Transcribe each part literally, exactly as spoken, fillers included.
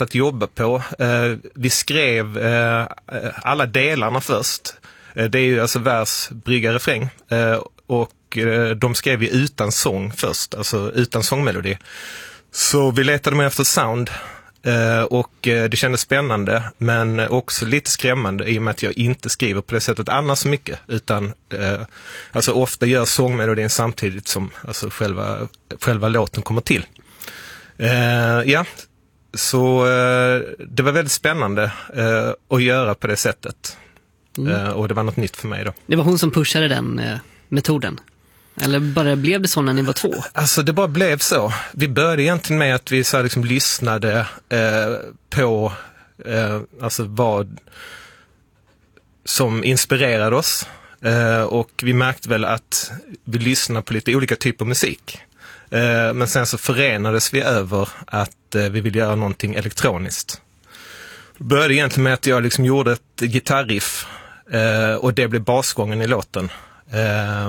sätt att jobba på. Eh, vi skrev eh, alla delarna först. Eh, det är ju alltså vers, brygga, refräng. Eh, och eh, de skrev vi utan sång först, alltså utan sångmelodi. Så vi letade med efter sound. Uh, och uh, det kändes spännande, men också lite skrämmande i och med att jag inte skriver på det sättet annars så mycket, utan uh, alltså ofta gör sångmelodin samtidigt som alltså själva, själva låten kommer till. Uh, ja, så uh, det var väldigt spännande uh, att göra på det sättet. Mm. Uh, och det var något nytt för mig då. Det var hon som pushade den uh, metoden? Eller bara blev det så när ni var två? Alltså det bara blev så. Vi började egentligen med att vi så här liksom lyssnade eh, på eh, alltså vad som inspirerade oss. Eh, och vi märkte väl att vi lyssnade på lite olika typer av musik. Eh, men sen så förenades vi över att eh, vi ville göra någonting elektroniskt. Det började egentligen med att jag liksom gjorde ett gitarriff eh, och det blev basgången i låten. Eh,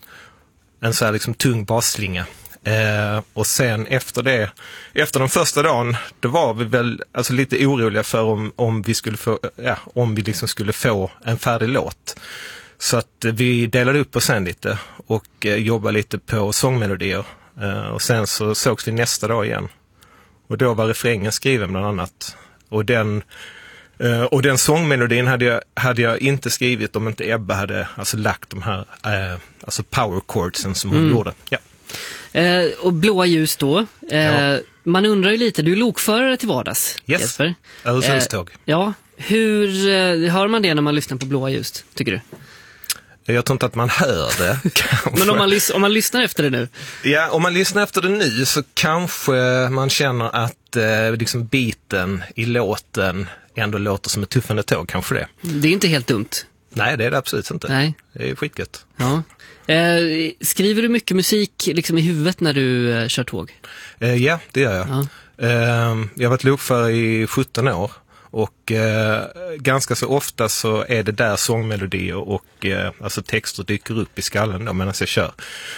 En så här liksom tung basslinga. Eh, och sen efter det, efter den första dagen, då var vi väl alltså lite oroliga för om, om vi skulle få, ja, om vi liksom skulle få en färdig låt. Så att eh, vi delade upp oss sen lite och eh, jobbade lite på sångmelodier. Eh, och sen så sågs vi nästa dag igen. Och då var refrängen skriven bland annat. Och den Uh, och den sångmelodin hade jag, hade jag inte skrivit om inte Ebba hade alltså lagt de här uh, alltså power chordsen som hon mm. gjorde. Ja. Uh, och blåa ljus då. Uh, ja. Man undrar ju lite, du är lokförare till vardags, yes. Jesper. Öresundståg. Uh, ja, hur uh, hör man det när man lyssnar på blåa ljus, tycker du? Jag tror inte att man hör det. Men om man, lys- om man lyssnar efter det nu? Ja, om man lyssnar efter det nu så kanske man känner att eh, liksom biten i låten ändå låter som ett tuffande tåg, kanske det. Det är inte helt dumt. Nej, det är det absolut inte. Nej. Det är skitgött. Ja. Eh, skriver du mycket musik liksom i huvudet när du eh, kör tåg? Eh, ja, det gör jag. Ja. Eh, jag har varit lokförare i sjutton år. Och eh, ganska så ofta så är det där sångmelodier och eh, alltså texter dyker upp i skallen då medan jag kör.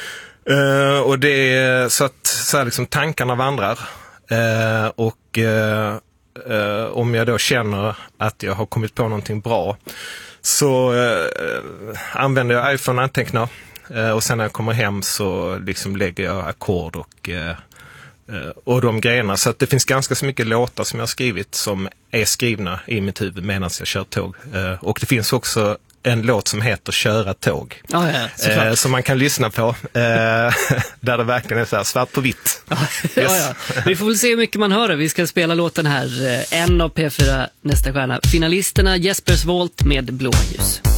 Eh, och det är så att så här liksom tankarna vandrar. Eh, och eh, eh, om jag då känner att jag har kommit på någonting bra så eh, använder jag iPhone och antecknar. Eh, och sen när jag kommer hem så liksom lägger jag ackord och eh, och de grejerna, så att det finns ganska så mycket låtar som jag har skrivit som är skrivna i mitt huvud medan jag kör tåg. Och det finns också en låt som heter Köra tåg. Oh, ja, eh, som man kan lyssna på eh, där det verkligen är så här svart på vitt. Ja, yes. ja, ja. Vi får väl se hur mycket man hör. Vi ska spela låten här, en av P fyra Nästa stjärna. Finalisterna Jespers Volt med Blåa ljus.